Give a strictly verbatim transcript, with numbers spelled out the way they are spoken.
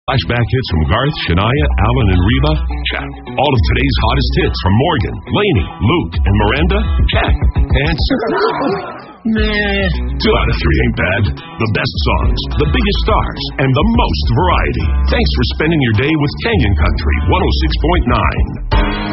Flashback hits from Garth, Shania, Alan, and Reba? Check. All of today's hottest hits from Morgan, Lainey, Luke, and Miranda? Check. And nah. Two out of three ain't bad. The best songs, the biggest stars, and the most variety. Thanks for spending your day with Canyon Country one oh six point nine.